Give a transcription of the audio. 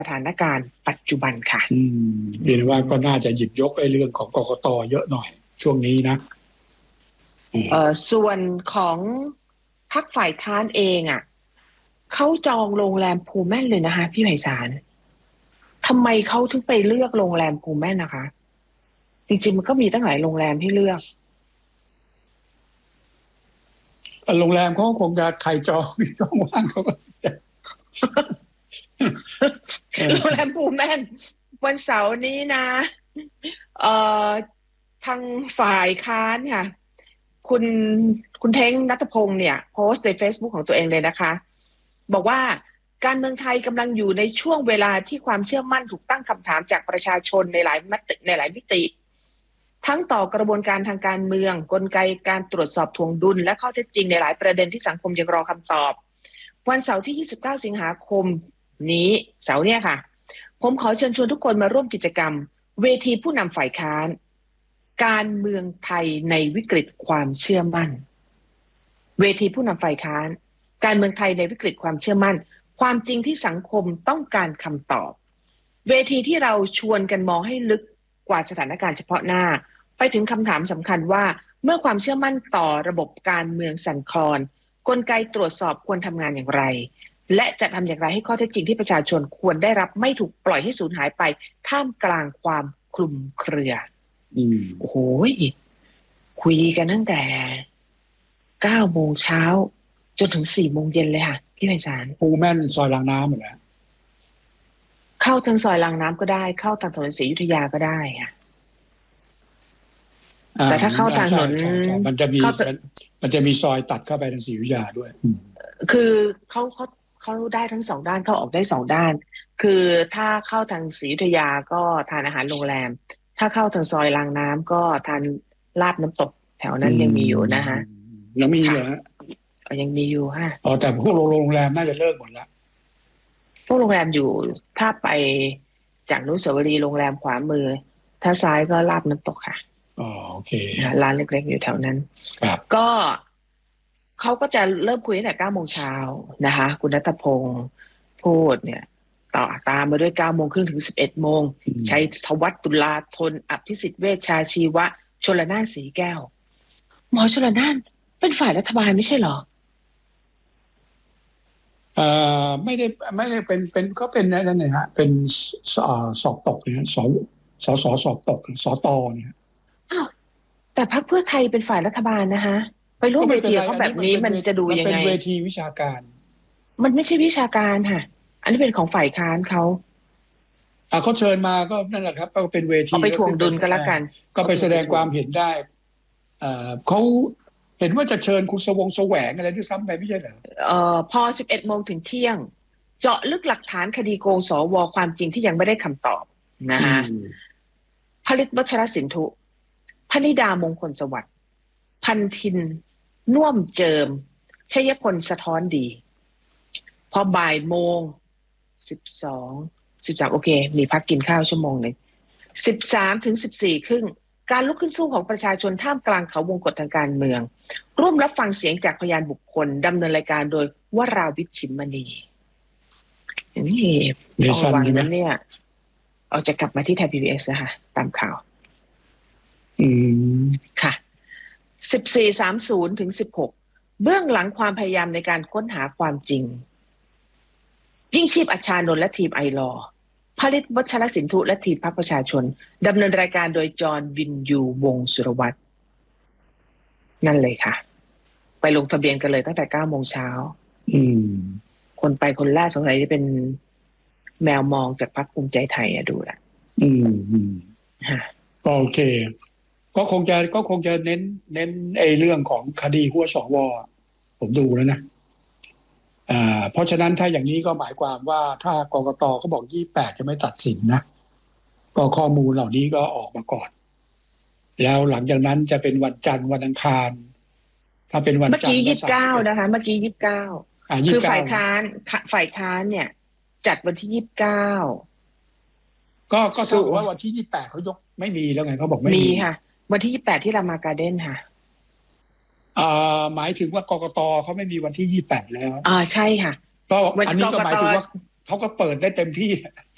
ถานการณ์ปัจจุบันค่ะเรียนว่าก็น่าจะหยิบยกไอ้เรื่องของกกต.เยอะหน่อยช่วงนี้นะส่วนของพรรคฝ่ายค้านเองเขาจองโรงแรมพูลแมนเลยนะคะพี่ไพศาลทำไมเขาถึงไปเลือกโรงแรมพูลแมนนะคะจริงๆมันก็มีตั้งหลายโรงแรมที่เลือกโรงแรมเขาคงจะใครจองว่างเขาก็โรงแรมพูลแมนวันเสาร์นี้นะทางฝ่ายค้านค่ะคุณเท้งณัฐพงศ์เนี่ยโพสต์ใน Facebook ของตัวเองเลยนะคะบอกว่าการเมืองไทยกำลังอยู่ในช่วงเวลาที่ความเชื่อมั่นถูกตั้งคำถามจากประชาชนในหลายมิติทั้งต่อกระบวนการทางการเมืองกลไกการตรวจสอบทวงดุลและข้อเท็จจริงในหลายประเด็นที่สังคมยังรอคำตอบวันเสาร์ที่29สิงหาคมนี้เสาร์เนี่ยค่ะผมขอเชิญชวนทุกคนมาร่วมกิจกรรมเวทีผู้นำฝ่ายค้านการเมืองไทยในวิกฤตความเชื่อมั่นเวทีผู้นำฝ่ายค้านการเมืองไทยในวิกฤตความเชื่อมั่นความจริงที่สังคมต้องการคำตอบเวทีที่เราชวนกันมองให้ลึกกว่าสถานการณ์เฉพาะหน้าไปถึงคำถามสำคัญว่าเมื่อความเชื่อมั่นต่อระบบการเมืองสั่นคลอนกลไกตรวจสอบควรทำงานอย่างไรและจะทำอย่างไรให้ข้อเท็จจริงที่ประชาชนควรได้รับไม่ถูกปล่อยให้สูญหายไปท่ามกลางความคลุมเครือโอ้โหคุยกันตั้งแต่9 โมงเช้าจนถึง4 โมงเย็นเลยค่ะพี่ไพศาลพูลแมนซอยรางน้ำเหมือนกันเข้าทางซอยรางน้ำก็ได้เข้าทางถนนศรีอยุธยาก็ได้ค่ะแต่ถ้าเข้าทางถนนมันจะมีซอยตัดเข้าไปทางศรีอยุธยาด้วยคือเขาได้ทั้ง2 ด้านเข้าออกได้2 ด้านคือถ้าเข้าทางศรีอยุธยาก็ทานอาหารโรงแรมถ้าเข้าทางซอยรางน้ำก็ทานลาบน้ำตกแถวนั้นยังมีอยู่นะฮะยังมีเหรอยังมีอยู่ฮะแต่พวกโรงแรมน่าจะเลิกหมดแล้วพวกโรงแรมอยู่ถ้าไปจากอนุสาวรีย์โรงแรมขวามือถ้าซ้ายก็ลาบน้ำตกค่ะโอเคร้านเล็กๆอยู่แถวนั้นก็เขาก็จะเริ่มคุยตั้งแต่9 โมงเช้านะคะคุณณัฐพงศ์พูดเนี่ยต่อตามมาด้วย9 โมงครึ่งถึง11 โมงชัยธวัฒน์ตุลาธนอภิสิทธิ์เวชชาชีวะชลน่านสีแก้วหมอชลน่านเป็นฝ่ายรัฐบาลไม่ใช่เหรอไม่ได้เป็นก็เป็นนั่นเองฮะเป็นสอบตกเนี่ยสอบตกสตเนี่ยแต่พรรคเพื่อไทยเป็นฝ่ายรัฐบาลนะคะไปร่วมเวทีเขาแบบนี้มันจะดูยังไงเป็นเวทีวิชาการมันไม่ใช่วิชาการค่ะอันนี้เป็นของฝ่ายค้านเขาเขาเชิญมาก็นั่นแหละครับก็เป็นเวทีเอาไปถ่วงดุลกันละกันก็ไปแสดงความเห็นได้เขาเห็นว่าจะเชิญคุณแสวงอะไรด้วยซ้ำไปไม่ใช่เหรอพอ11 โมงถึงเที่ยงเจาะลึกหลักฐานคดีโกงสวความจริงที่ยังไม่ได้คำตอบนะคะผลิตวัชรสินธุพนิดามงคลสวัสดิ์พันธินน่วมเจิมชัยพลสะท้อนดีพอบ่ายโมง13โอเคมีพักกินข้าวชั่วโมงนึง13 ถึง 14 ครึ่งการลุกขึ้นสู้ของประชาชนท่ามกลางเขาวงกตทางการเมืองร่วมรับฟังเสียงจากพยานบุคคลดำเนินรายการโดยวราวิชชิมมณีนี่วันนั้นเนี่ยจะกลับมาที่ไทย PBS นะคะตามข่าวค่ะ14:30 ถึง 16เบื้องหลังความพยายามในการค้นหาความจริงยิ่งชีพอัชชานนท์และทีมไอลอผลิตวัชรสินธุและทีมพรรคประชาชนดำเนินรายการโดยจอห์นวินยูวงศ์สุรวัตรนั่นเลยค่ะไปลงทะเบียนกันเลยตั้งแต่9 โมงเช้าคนไปคนแรกสงสัยจะเป็นแมวมองจากพรรคภูมิใจไทยดูแหละก็โอเคก็คงจะเน้นไอ้เรื่องของคดีหัวสวผมดูแล้วนะเพราะฉะนั้นถ้าอย่างนี้ก็หมายความว่าถ้ากกตเขาบอก28จะไม่ตัดสินนะก็ข้อมูลเหล่านี้ก็ออกมาก่อนแล้วหลังจากนั้นจะเป็นวันจันทร์วันอังคารถ้าเป็นวันจันทร์เมื่อกี้29นะคะเมื่อกี้29คือฝ่ายค้านเนี่ยจัดวันที่29 ก็ถือว่าวันที่28เขายกไม่มีแล้วไงเขาบอกไม่มีค่ะวันที่28ที่รามาการ์เด้นค่ะหมายถึงว่ากกตเขาไม่มีวันที่28แล้วใช่ค่ะก็อันนี้ก็หมายถึงว่าเขาก็เปิดได้เต็มที่